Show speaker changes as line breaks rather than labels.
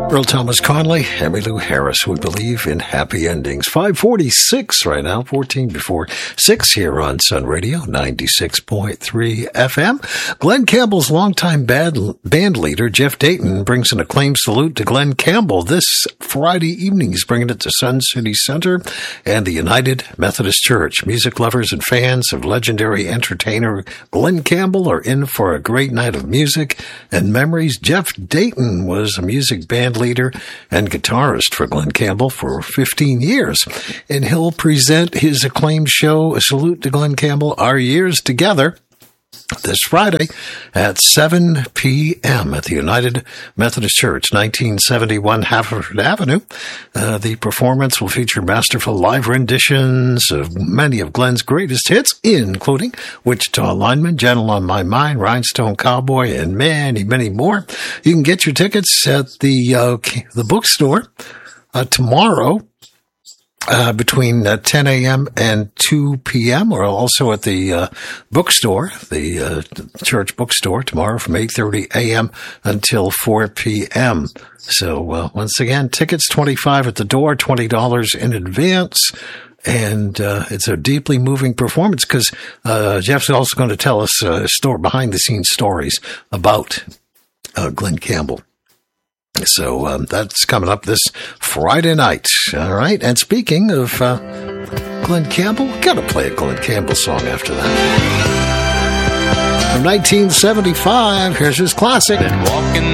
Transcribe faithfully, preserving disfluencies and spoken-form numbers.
Earl Thomas Conley, Emmylou Harris, we believe in happy endings. five forty-six right now, fourteen before six here on Sun Radio, ninety-six point three F M. Glenn Campbell's longtime band, band leader, Jeff Dayton, brings an acclaimed salute to Glenn Campbell this Friday evening. He's bringing it to Sun City Center and the United Methodist Church. Music lovers and fans of legendary entertainer Glenn Campbell are in for a great night of music and memories. Jeff Dayton was a music band leader and guitarist for Glenn Campbell for fifteen years. And he'll present his acclaimed show, A Salute to Glenn Campbell, Our Years Together, this Friday at seven p.m. at the United Methodist Church, nineteen seventy-one Haverford Avenue. Uh, the performance will feature masterful live renditions of many of Glenn's greatest hits, including Wichita Lineman, Gentle on My Mind, Rhinestone Cowboy, and many, many more. You can get your tickets at the uh, the bookstore uh, tomorrow. Uh, between uh, ten a.m. and two p.m. or also at the uh, bookstore, the uh, church bookstore tomorrow from eight thirty a.m. until four p.m. So uh, once again, tickets twenty-five dollars at the door, twenty dollars in advance. And uh, it's a deeply moving performance because uh, Jeff's also going to tell us uh, story, behind-the-scenes stories about uh, Glenn Campbell. So um, that's coming up this Friday night. All right. And speaking of uh, Glenn Campbell, got to play a Glenn Campbell song after that. From nineteen seventy-five, here's his classic.
Been walking